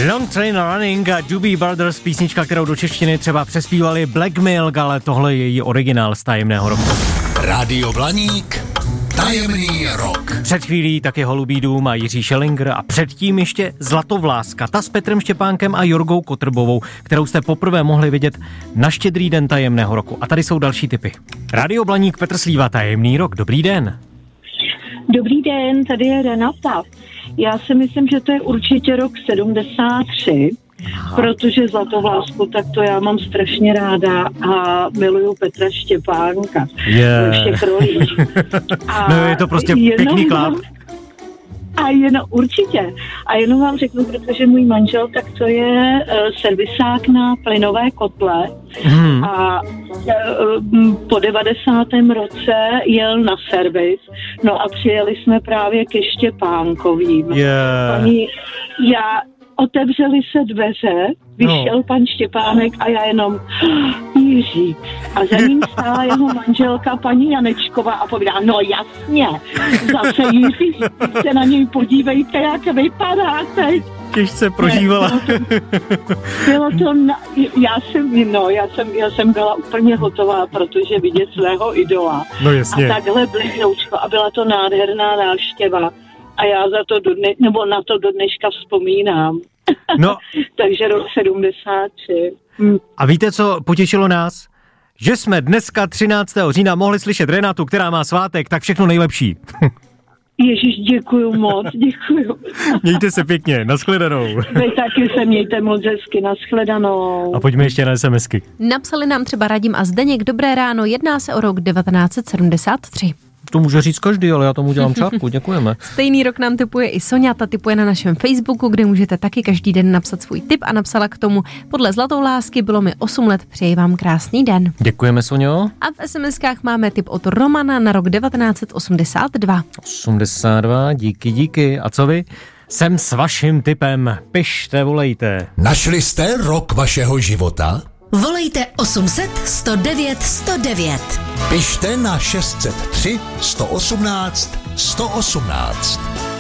Long Train Running a Doobie Brothers, písnička, kterou do češtiny třeba přespívali Black Milk, ale tohle je její originál z Tajemného roku. Rádio Blaník, Tajemný rok. Před chvílí taky Holubý dům a Jiří Schellinger a předtím ještě Zlatovláska, ta s Petrem Štěpánkem a Jorgou Kotrbovou, kterou jste poprvé mohli vidět na Štědrý den Tajemného roku. A tady jsou další tipy. Rádio Blaník, Petr Slíva, Tajemný rok, dobrý den. Dobrý den, tady je Renata. Já si myslím, že to je určitě rok 73, protože Zlatovlásku, tak to já mám strašně ráda a miluju Petra Štěpánka. Ve všech rolích. No je to prostě pěkný kláp. Určitě. A jenom vám řeknu, protože můj manžel, tak to je servisák na plynové kotle a po 90. roce jel na servis, no a přijeli jsme právě ke Štěpánkovým. Otevřely se dveře, vyšel pan Štěpánek a já jenom Jiří. A za ním stála jeho manželka paní Janečková a povídá, no jasně, zase Jiří, se na něj podívejte, jak vypadá teď. Těžce prožívala. Bylo to, já jsem byla úplně hotová, protože vidět svého idola. No jasně. A takhle blízoučko a byla to nádherná návštěva. A já na to do dneška vzpomínám. No. Takže rok 73. A víte, co potěšilo nás? Že jsme dneska 13. října mohli slyšet Renatu, která má svátek, tak všechno nejlepší. Ježíš, děkuju moc, děkuju. Mějte se pěkně, nashledanou. Vy taky se mějte moc hezky, nashledanou. A pojďme ještě na SMSky. Napsali nám třeba Radim a Zdeněk, dobré ráno, jedná se o rok 1973. To může říct každý, ale já tomu dělám čárku, děkujeme. Stejný rok nám tipuje i Sonja, ta tipuje na našem Facebooku, kde můžete taky každý den napsat svůj tip a napsala k tomu: podle Zlatovlásky bylo mi 8 let, přeji vám krásný den. Děkujeme, Sonjo. A v SMSkách máme tip od Romana na rok 1982. 82, díky. A co vy? Jsem s vaším tipem, pište, volejte. Našli jste rok vašeho života? Volejte 800 109 109. Pište na 603 118 118.